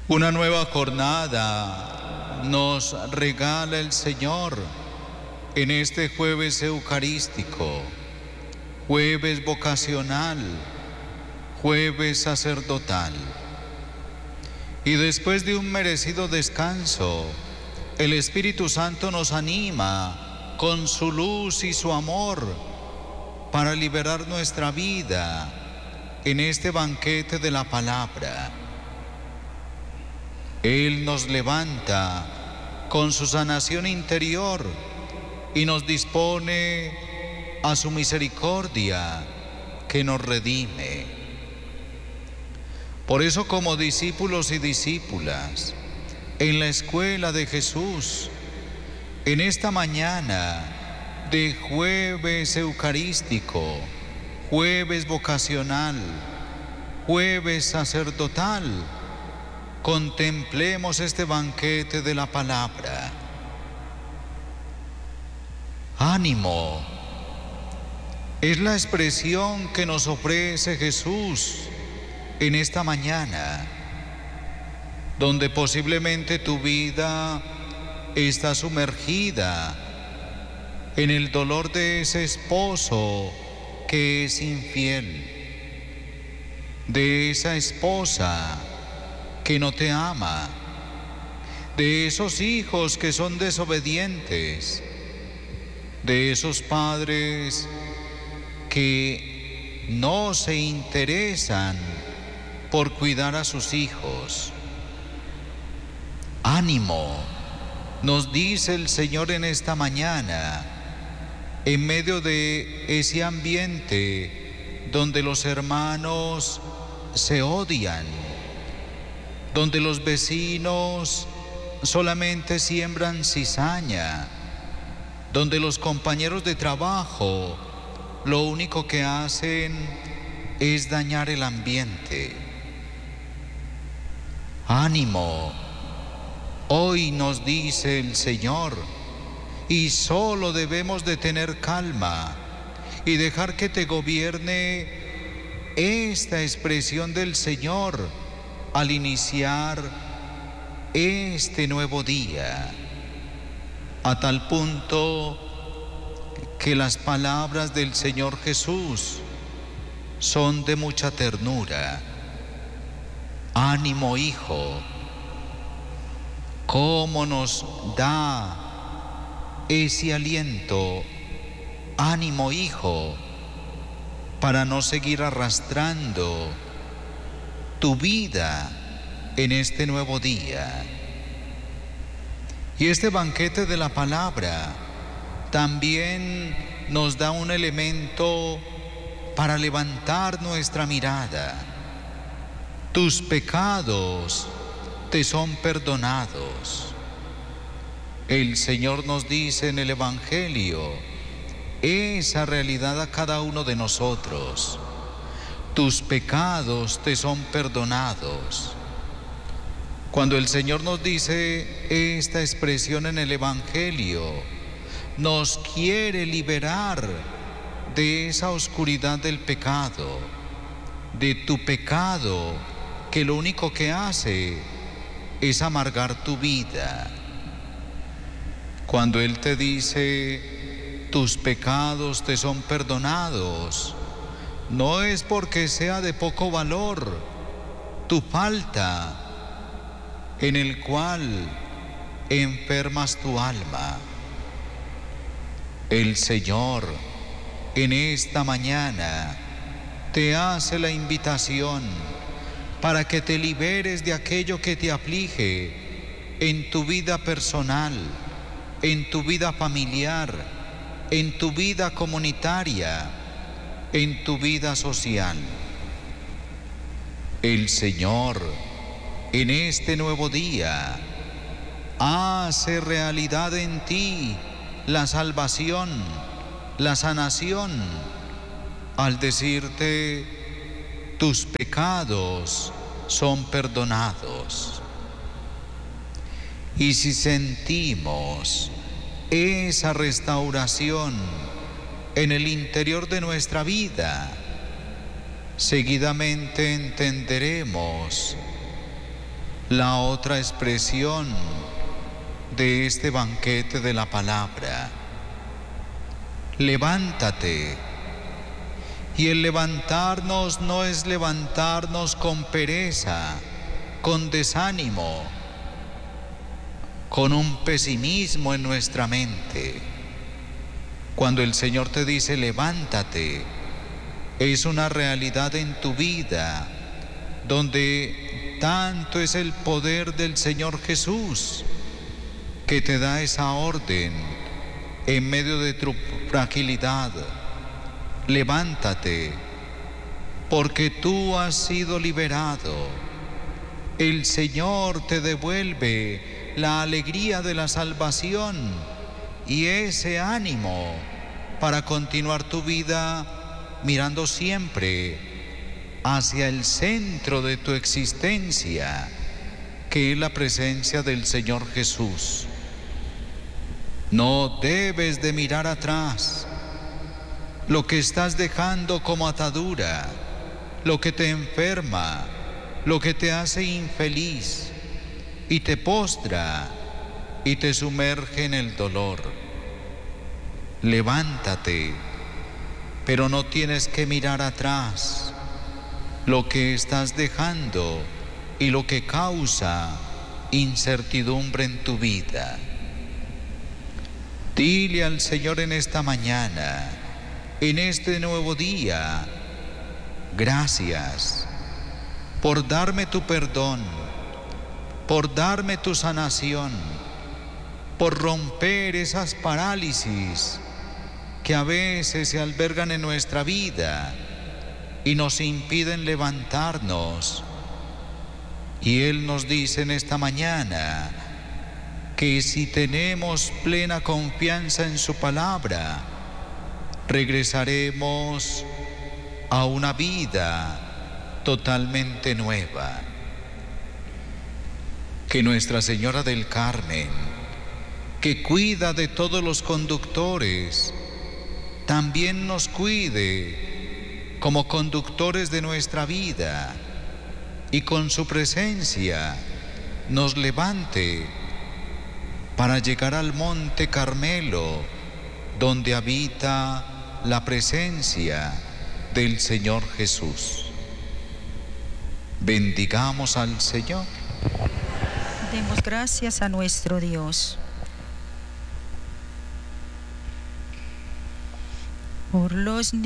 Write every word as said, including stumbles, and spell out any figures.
Una nueva jornada nos regala el Señor en este jueves eucarístico, jueves vocacional, jueves sacerdotal. Y después de un merecido descanso, el Espíritu Santo nos anima con su luz y su amor para liberar nuestra vida en este banquete de la palabra. Él nos levanta con su sanación interior y nos dispone a su misericordia que nos redime. Por eso, como discípulos y discípulas, en la escuela de Jesús, en esta mañana de jueves eucarístico, jueves vocacional, jueves sacerdotal, contemplemos este banquete de la palabra. Ánimo es la expresión que nos ofrece Jesús en esta mañana, donde posiblemente tu vida está sumergida en el dolor de ese esposo que es infiel, de esa esposa que no te ama, de esos hijos que son desobedientes, de esos padres que no se interesan por cuidar a sus hijos. Ánimo, nos dice el Señor en esta mañana, en medio de ese ambiente donde los hermanos se odian, donde los vecinos solamente siembran cizaña, donde los compañeros de trabajo lo único que hacen es dañar el ambiente. Ánimo, hoy nos dice el Señor, y solo debemos de tener calma y dejar que te gobierne esta expresión del Señor al iniciar este nuevo día, a tal punto que las palabras del Señor Jesús son de mucha ternura. Ánimo, hijo, cómo nos da ese aliento. Ánimo, hijo, para no seguir arrastrando tu vida en este nuevo día. Y este banquete de la palabra también nos da un elemento para levantar nuestra mirada. Tus pecados te son perdonados. El Señor nos dice en el Evangelio esa realidad a cada uno de nosotros. Tus pecados te son perdonados. Cuando el Señor nos dice esta expresión en el Evangelio, nos quiere liberar de esa oscuridad del pecado, de tu pecado, que lo único que hace es amargar tu vida. Cuando Él te dice, tus pecados te son perdonados, no es porque sea de poco valor tu falta en el cual enfermas tu alma. El Señor en esta mañana te hace la invitación para que te liberes de aquello que te aflige en tu vida personal, en tu vida familiar, en tu vida comunitaria, en tu vida social. El Señor en este nuevo día hace realidad en ti la salvación, la sanación, al decirte, tus pecados son perdonados. Y si sentimos esa restauración en el interior de nuestra vida, seguidamente entenderemos la otra expresión de este banquete de la palabra. Levántate. Y el levantarnos no es levantarnos con pereza, con desánimo, con un pesimismo en nuestra mente. Cuando el Señor te dice levántate, es una realidad en tu vida donde tanto es el poder del Señor Jesús que te da esa orden en medio de tu fragilidad. Levántate, porque tú has sido liberado. El Señor te devuelve la alegría de la salvación y ese ánimo para continuar tu vida mirando siempre hacia el centro de tu existencia, que es la presencia del Señor Jesús. No debes de mirar atrás. Lo que estás dejando como atadura, lo que te enferma, lo que te hace infeliz y te postra y te sumerge en el dolor. Levántate, pero no tienes que mirar atrás. Lo que estás dejando y lo que causa incertidumbre en tu vida. Dile al Señor en esta mañana, en este nuevo día, gracias por darme tu perdón, por darme tu sanación, por romper esas parálisis que a veces se albergan en nuestra vida y nos impiden levantarnos. Y Él nos dice en esta mañana que si tenemos plena confianza en su palabra, regresaremos a una vida totalmente nueva. Que Nuestra Señora del Carmen, que cuida de todos los conductores, también nos cuide como conductores de nuestra vida y con su presencia nos levante para llegar al Monte Carmelo, donde habita la presencia del Señor Jesús. Bendigamos al Señor. Demos gracias a nuestro Dios. Por los